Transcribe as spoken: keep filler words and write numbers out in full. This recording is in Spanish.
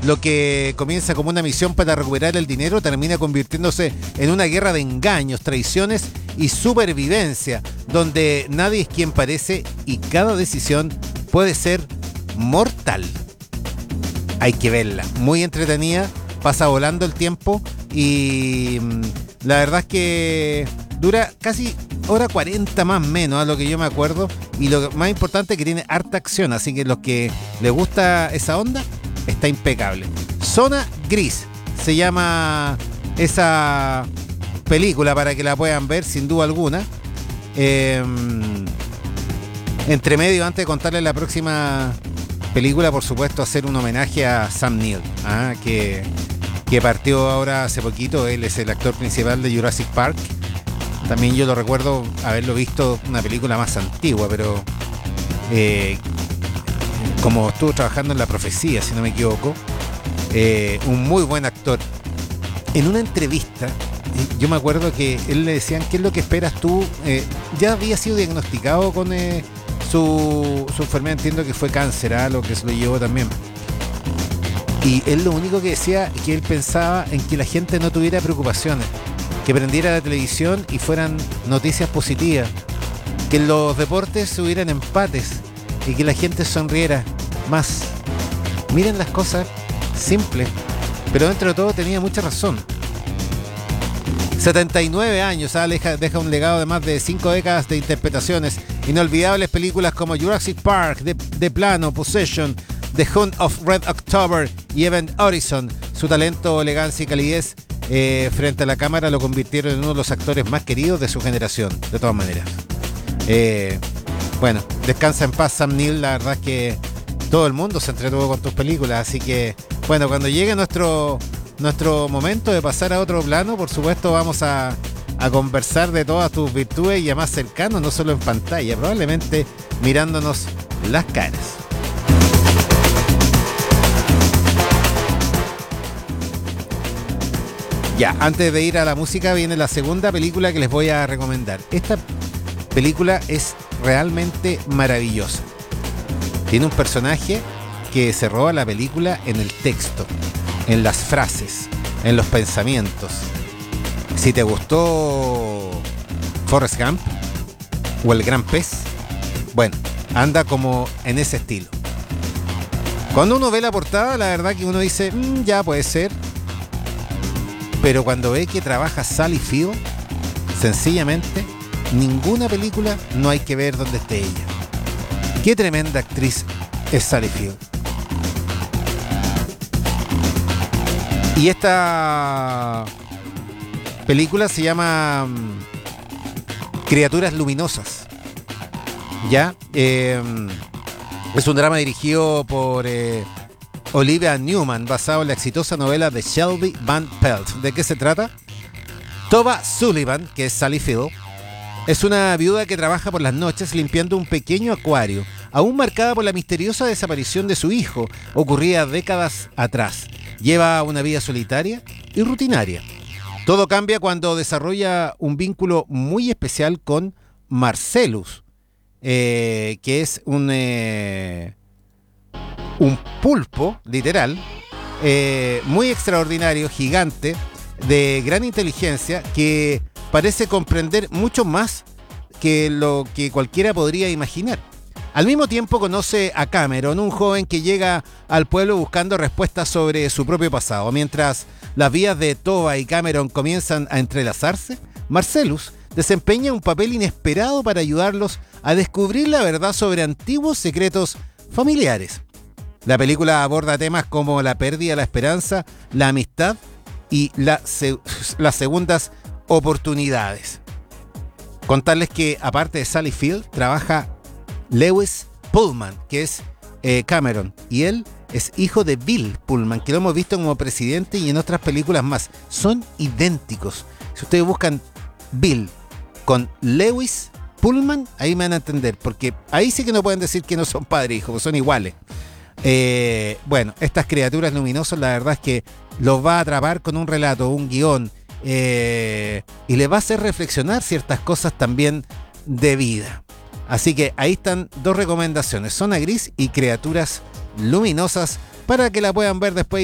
lo que comienza como una misión para recuperar el dinero termina convirtiéndose en una guerra de engaños, traiciones y supervivencia, donde nadie es quien parece y cada decisión puede ser mortal. Hay que verla, muy entretenida, pasa volando el tiempo y la verdad es que dura casi hora cuarenta más o menos, a lo que yo me acuerdo, y lo más importante es que tiene harta acción, así que los que les gusta esa onda, está impecable. Zona Gris se llama esa película para que la puedan ver sin duda alguna. Eh, entre medio, antes de contarles la próxima película, por supuesto, hacer un homenaje a Sam Neill, ¿ah? que, que partió ahora hace poquito. Él es el actor principal de Jurassic Park. También yo lo recuerdo haberlo visto una película más antigua, pero eh, como estuvo trabajando en La Profecía, si no me equivoco, eh, un muy buen actor. En una entrevista, yo me acuerdo que él le decían, ¿qué es lo que esperas tú? Eh, ya había sido diagnosticado con eh, su, su enfermedad, entiendo que fue cáncer, ¿ah? Lo que se lo llevó también. Y él lo único que decía es que él pensaba en que la gente no tuviera preocupaciones, que prendiera la televisión y fueran noticias positivas, que en los deportes hubieran empates y que la gente sonriera más. Miren las cosas simples, pero dentro de todo tenía mucha razón. setenta y nueve años, ¿ah? deja, deja un legado de más de cinco décadas de interpretaciones, inolvidables películas como Jurassic Park, The, The Plano, Possession, The Hunt of Red October y Event Horizon. Su talento, elegancia y calidez eh, frente a la cámara lo convirtieron en uno de los actores más queridos de su generación, de todas maneras. Eh, bueno, descansa en paz Sam Neill, la verdad es que todo el mundo se entretuvo con tus películas, así que bueno, cuando llegue nuestro, nuestro momento de pasar a otro plano, por supuesto vamos a, a conversar de todas tus virtudes y a más cercanos, no solo en pantalla, probablemente mirándonos las caras. Ya, antes de ir a la música viene la segunda película que les voy a recomendar. Esta película es realmente maravillosa. Tiene un personaje que se roba la película en el texto, en las frases, en los pensamientos. Si te gustó Forrest Gump o El Gran Pez, bueno, anda como en ese estilo. Cuando uno ve la portada, la verdad que uno dice, mmm, ya puede ser. Pero cuando ve que trabaja Sally Field, sencillamente, ninguna película no hay que ver donde esté ella. Qué tremenda actriz es Sally Field. Y esta película se llama Criaturas Luminosas. Ya, eh, es un drama dirigido por eh, Olivia Newman, basado en la exitosa novela de Shelby Van Pelt. ¿De qué se trata? Tova Sullivan, que es Sally Field, es una viuda que trabaja por las noches limpiando un pequeño acuario, aún marcada por la misteriosa desaparición de su hijo, ocurrida décadas atrás. Lleva una vida solitaria y rutinaria. Todo cambia cuando desarrolla un vínculo muy especial con Marcellus, eh, que es un, eh, un pulpo, literal, eh, muy extraordinario, gigante, de gran inteligencia, que parece comprender mucho más que lo que cualquiera podría imaginar. Al mismo tiempo conoce a Cameron, un joven que llega al pueblo buscando respuestas sobre su propio pasado. Mientras las vías de Tova y Cameron comienzan a entrelazarse, Marcellus desempeña un papel inesperado para ayudarlos a descubrir la verdad sobre antiguos secretos familiares. La película aborda temas como la pérdida, la esperanza, la amistad y la se- las segundas oportunidades. Contarles que, aparte de Sally Field, trabaja Lewis Pullman, que es eh, Cameron, y él es hijo de Bill Pullman, que lo hemos visto como presidente y en otras películas más. Son idénticos. Si ustedes buscan Bill con Lewis Pullman, ahí me van a entender, porque ahí sí que no pueden decir que no son padre e hijo, son iguales. Eh, bueno, estas criaturas luminosas, la verdad es que los va a atrapar con un relato, un guión, eh, y les va a hacer reflexionar ciertas cosas también de vida. Así que ahí están dos recomendaciones, Zona Gris y Criaturas Luminosas, para que la puedan ver después.